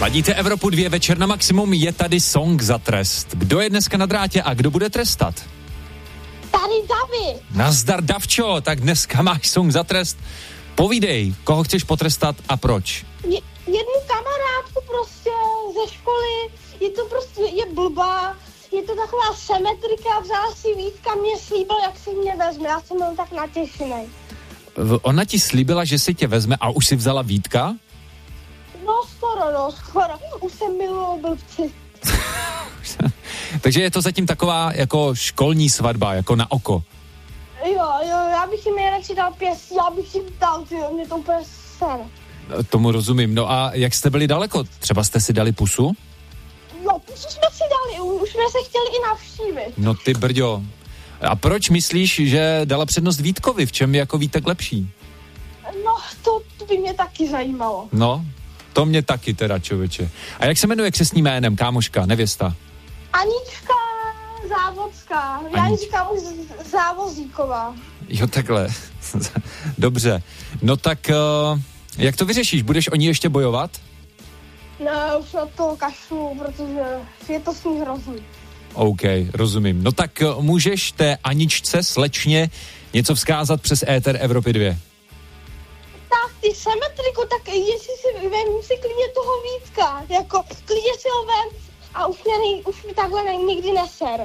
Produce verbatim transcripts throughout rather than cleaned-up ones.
Ladíte Evropu dva, večer na maximum, je tady song za trest. Kdo je dneska na drátě a kdo bude trestat? Tady David. Nazdar, Davčo, tak dneska máš song za trest. Povídej, koho chceš potrestat a proč? Je, jednu kamarádku prostě ze školy, je to prostě, je blbá, je to taková symetrika, vzala si Vítka, mě slíbil, jak si mě vezme, já jsem byl tak natěšený. Ona ti slíbila, že si tě vezme a už si vzala Vítka? No skoro, no skoro, už jsem miluji blbci. Takže je to zatím taková jako školní svatba, jako na oko. Jo, jo, já bych jim nejradši dal pěstí, já bych jim dal, tyjo, mě to úplně sere. Tomu rozumím. No a jak jste byli daleko? Třeba jste si dali pusu? No, pusu jsme si dali, už jsme se chtěli i navštívit. No ty brďo. A proč myslíš, že dala přednost Vítkovi? V čem je jako Vítek lepší? No, to, to by mě taky zajímalo. No, to mě taky teda, člověče. A jak se jmenuje křestním jménem, kámoška, nevěsta? Anička Závodská. Já ji říkám už Závozíková. Jo, takhle. Dobře. No tak, uh, jak to vyřešíš? Budeš o ní ještě bojovat? Ne, už na to kašlu, protože je to s ní hrozný. OK, rozumím. No tak uh, můžeš té Aničce, slečně, něco vzkázat přes éter Evropy dva? Tak ty symetriku, tak jestli si vem si klidně toho Vítka, jako klidně si ho vem a už mě, nej, už mi takhle nej, nikdy neser.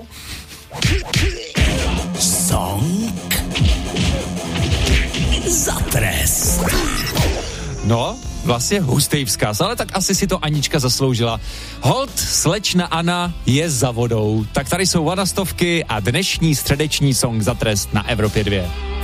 Song za trest. No, vlastně hustý vzkaz, ale tak asi si to Anička zasloužila. Hold, slečna Anna je za vodou. Tak tady jsou vanastovky a dnešní středeční song za trest na Evropě dva.